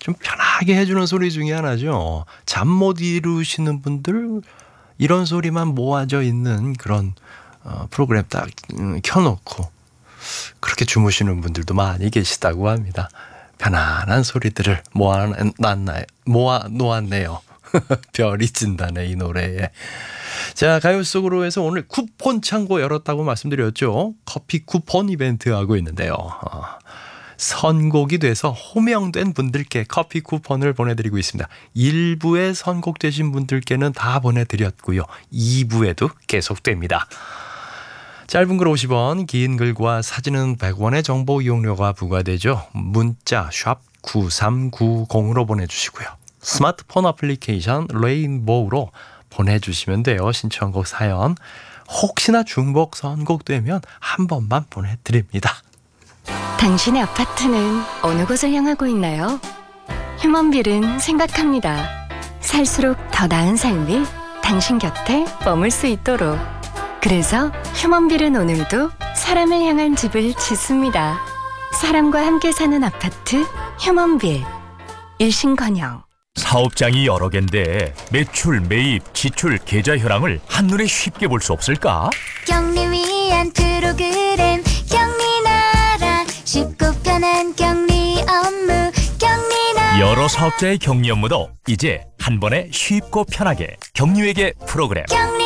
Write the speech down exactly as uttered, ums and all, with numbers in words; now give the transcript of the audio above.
좀 편하게 해주는 소리 중에 하나죠. 잠 못 이루시는 분들 이런 소리만 모아져 있는 그런 어, 프로그램 딱 음, 켜놓고 그렇게 주무시는 분들도 많이 계시다고 합니다. 편안한 소리들을 모아놨나요? 모아 놓았네요. 별이 찐다네 이 노래에. 자, 가요 속으로 해서 오늘 쿠폰 창고 열었다고 말씀드렸죠. 커피 쿠폰 이벤트 하고 있는데요. 어, 선곡이 돼서 호명된 분들께 커피 쿠폰을 보내드리고 있습니다. 일 부에 선곡되신 분들께는 다 보내드렸고요. 이 부에도 계속됩니다. 짧은 글 오십 원, 긴 글과 사진은 백 원의 정보 이용료가 부과되죠. 문자 샵 구삼구공으로 보내주시고요. 스마트폰 어플리케이션 레인보우로 보내주시면 돼요. 신청곡 사연. 혹시나 중복 선곡되면 한 번만 보내드립니다. 당신의 아파트는 어느 곳을 향하고 있나요? 휴먼빌은 생각합니다. 살수록 더 나은 삶이 당신 곁에 머물 수 있도록. 그래서 휴먼빌은 오늘도 사람을 향한 집을 짓습니다. 사람과 함께 사는 아파트 휴먼빌. 일신건영. 사업장이 여러 갠데 매출, 매입, 지출, 계좌 현황을 한눈에 쉽게 볼 수 없을까? 격리 위한 프로그램 격리나라 쉽고 편한 격리 업무 격리나라. 여러 사업자의 격리 업무도 이제 한 번에 쉽고 편하게 격리회계 프로그램 격리